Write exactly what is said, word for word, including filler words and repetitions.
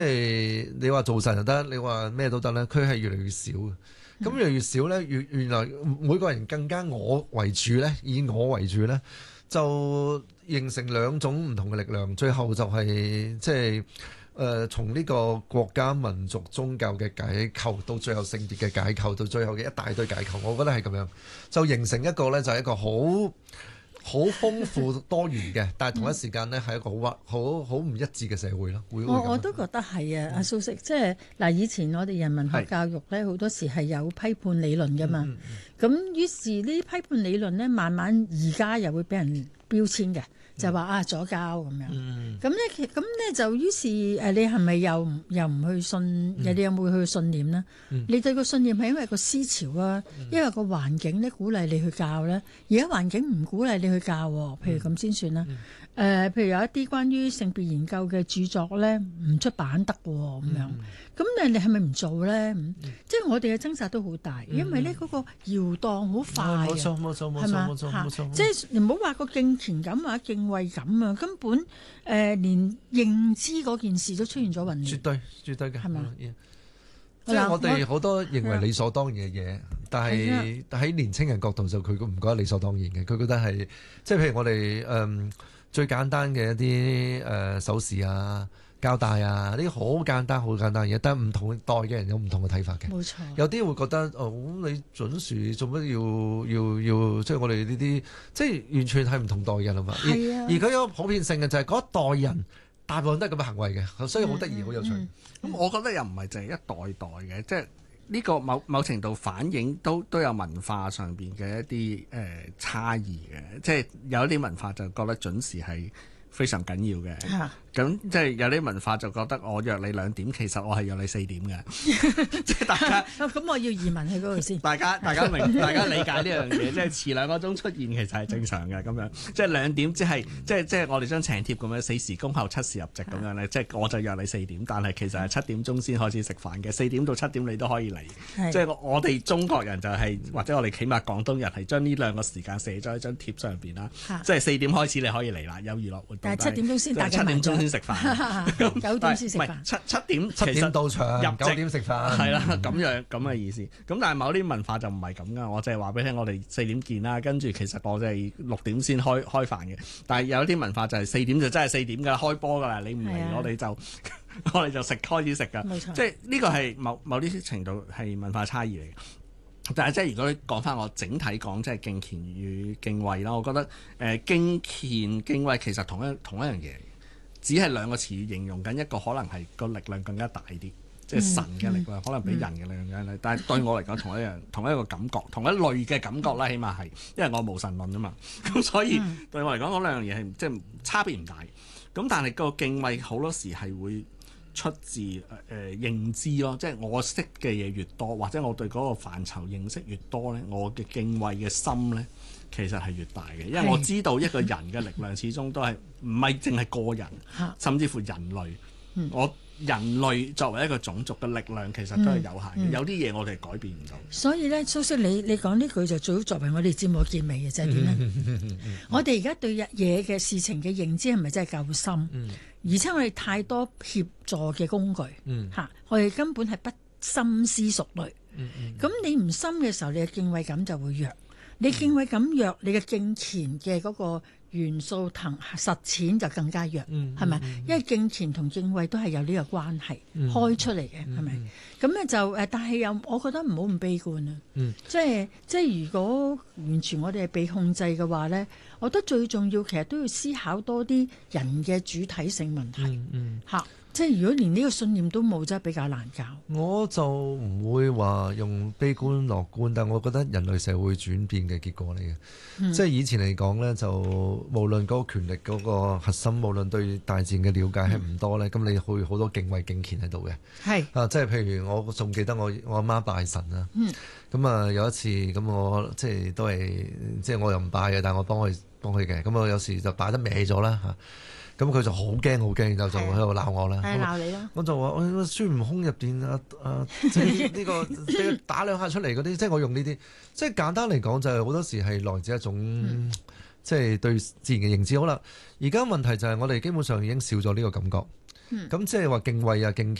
誒，你話做神就得，你話咩都得咧，佢係越嚟越少嘅。咁越嚟越少咧，越原來每個人更加我為主咧，以我為主咧，就形成兩種唔同嘅力量，最後就係即係誒從呢個國家、民族、宗教嘅解構，到最後性別嘅解構，到最後嘅一大堆解構，我覺得係咁樣，就形成一個咧就係一個好好豐富多元嘅，但係同一時間咧係一個好好好唔一致嘅社會咯。會我我都覺得係啊，阿蘇軾，即係嗱，以前我哋人文學教育咧，好多時係有批判理論噶嘛。咁、嗯、於是呢啲批判理論咧，慢慢而家又會俾人標籤嘅，就話啊左膠咁樣。咁咧咁咧就於是誒，你係咪又又唔去信？嗯、你有冇去信念呢？嗯、你對個信念係因為個思潮啊，嗯、因為個環境咧鼓勵你去教咧。而家環境唔鼓勵你去教，譬如咁先算啦。誒、嗯呃，譬如有一啲關於性別研究嘅著作咧，唔出版得喎咁樣。咁你你係咪唔做咧？嗯、即係我哋嘅掙扎都好大，因為咧嗰個搖盪好快啊。 冇錯冇錯冇錯冇錯冇錯。 即係唔好話個敬虔感或者敬畏感啊，根本誒、呃、連認知嗰件事都出現咗混亂。 絕對絕對嘅係咪？ 吧即係我哋好多認為理所當然嘅嘢，但係喺年青人角度就佢唔覺得理所當然嘅，佢覺得係即係譬如我哋誒、嗯、最簡單嘅一啲誒、呃、手勢啊、膠帶啊，呢啲好簡單好簡單嘅嘢，但係唔同代嘅人有唔同嘅睇法嘅。 冇錯， 有啲會覺得哦，你準時做乜要要要，即係我哋呢啲即係完全係唔同代人啊嘛。係啊，而佢有普遍性嘅就係嗰一代人。大部分都係咁嘅行為嘅，所以好得意，好有趣。咁、 嗯嗯、我覺得又唔係淨係一代代嘅，即係呢個某某程度反映都都有文化上邊嘅一啲誒、呃、差異嘅，即係有一啲文化就覺得準時係非常緊要嘅。咁即係有啲文化就覺得我約你兩點，其實我係約你四點嘅。即係大家咁我要移民去嗰度先。 大家大家明，大家理解呢樣嘢，即係遲兩個鐘出現其實係正常嘅咁樣。即係兩點即係即係即係我哋張請帖咁樣，四時恭候七時入席咁樣咧。即係我就約你四點，但係其實係七點鐘先開始食飯嘅。四點到七點你都可以嚟。即係我哋中國人就係、是、或者我哋起碼廣東人係將呢兩個時間寫咗喺張帖上邊啦。即係四點開始你可以嚟啦，有娛樂活動。 但係七點鐘先大家埋咗。先食飯， 九點先食飯， 七七點七點到場， 入九點食飯， 係啦咁樣咁嘅意思。咁但係某啲文化就唔係咁噶，我就係話俾你聽，我哋四點見啦，跟住其實我哋係六點先開開飯嘅。但係有啲文化就係四點就真係四點噶啦，開波噶啦，你唔嚟我哋就我哋就食開始食噶。 冇錯， 即係呢個係某某啲程度係文化差異嚟嘅。但係即係如果你講翻我整體講，即係敬虔與敬畏啦，我覺得誒敬虔敬畏其實同一同一樣嘢。只係兩個詞語形容緊一個可能係個力量更加大啲，即係神嘅力量、嗯、可能比人嘅力量更加大。嗯、但係對我嚟講，同一樣同一個感覺，同一類嘅感覺啦，起碼係，因為我無神論啊嘛，咁所以對我嚟講，嗰兩樣嘢係即係差別唔大。咁但係個敬畏好多時係會出自誒、呃、認知咯，即係我識嘅嘢越多，或者我對嗰個範疇認識越多咧，我嘅敬畏嘅心咧，其實係越大嘅，因為我知道一個人嘅力量始終都係唔係淨係個人，甚至乎人類。嗯、我人類作為一個種族嘅力量，其實都係有限嘅。嗯嗯、有啲嘢我哋改變唔到。所以咧，蘇軾你你講呢句就最好作為我哋節目結尾嘅，就係點咧？我哋而家對日嘢嘅事情嘅認知係咪真係夠深？嗯、而且我哋太多協助嘅工具，嚇、嗯，我哋根本係不深思熟慮。咁、嗯嗯、你唔深嘅時候，你嘅敬畏感就會弱。你敬畏感弱，你嘅敬虔嘅嗰個元素同實踐就更加弱，係咪、嗯？因為敬虔同敬畏都係有呢個關係、嗯、開出嚟嘅，係咪？咁咧、嗯、就誒，但係又我覺得唔好咁悲觀啊、嗯！即係即係，如果完全我哋係被控制嘅話咧，我覺得最重要其實都要思考多啲人嘅主體性問題嚇。嗯嗯即係如果連呢個信念都冇，真係比較難搞。我就唔會話用悲觀樂觀，但我覺得人類社會轉變嘅結果嚟嘅。嗯、即係以前嚟講呢，就無論嗰個權力嗰個核心，無論對大自然嘅了解係唔多呢，咁、嗯、你會好多敬畏敬虔喺度嘅。係是啊，即係譬如我仲記得我我阿媽拜神啊。咁啊、嗯、有一次咁我即係都係即係我又唔拜嘅，但係我幫佢幫佢嘅。咁我有時就擺得歪咗啦嚇。咁佢就好驚好驚，然後就喺度鬧我啦。係鬧你啦！我就話：我孫悟空入邊啊啊，即係呢個俾佢打兩下出嚟嗰啲，即係我用呢啲。即係簡單嚟講，就係好多時係來自一種、嗯、即係對自然嘅認知。好啦，而家問題就係我哋基本上已經少咗呢個感覺。 咁即係話敬畏啊敬